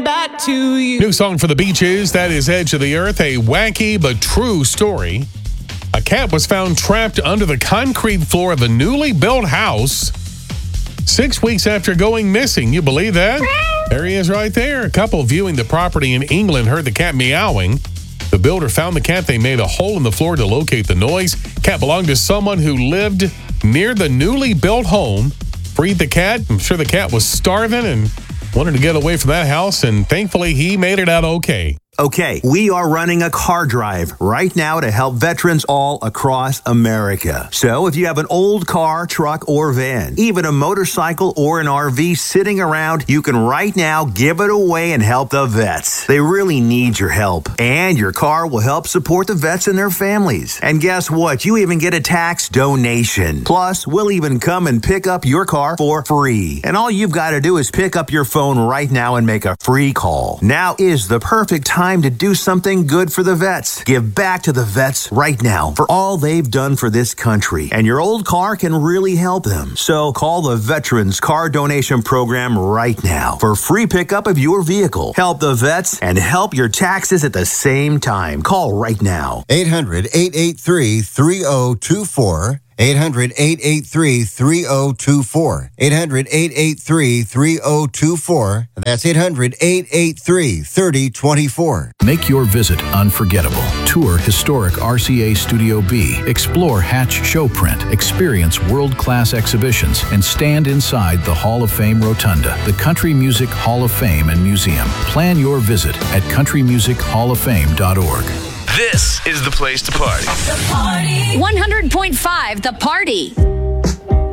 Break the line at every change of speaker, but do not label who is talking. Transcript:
back to you.
New song for the Beaches, that is Edge of the Earth, a wacky but true story. A cat was found trapped under the concrete floor of a newly built house 6 weeks after going missing. You believe that? There he is right there. A couple viewing the property in England heard the cat meowing. The builder found the cat. They made a hole in the floor to locate the noise. Cat belonged to someone who lived near the newly built home. Freed the cat. I'm sure the cat was starving and wanted to get away from that house, and thankfully he made it out okay.
Okay, we are running a car drive right now to help veterans all across America. So if you have an old car, truck, or van, even a motorcycle or an RV sitting around, you can right now give it away and help the vets. They really need your help. And your car will help support the vets and their families. And guess what? You even get a tax donation. Plus, we'll even come and pick up your car for free. And all you've got to do is pick up your phone right now and make a free call. Now is the perfect time to do something good for the vets. Give back to the vets right now for all they've done for this country. And your old car can really help them. So call the Veterans Car Donation Program right now for free pickup of your vehicle. Help the vets and help your taxes at the same time. Call right now.
800-883-3024. 800-883-3024. 800-883-3024. That's 800-883-3024.
Make your visit unforgettable. Tour historic RCA Studio B. Explore Hatch Showprint. Experience world-class exhibitions and stand inside the Hall of Fame Rotunda, the Country Music Hall of Fame and Museum. Plan your visit at countrymusichofoffame.org.
This is the place to party.
The Party. 100.5 The Party.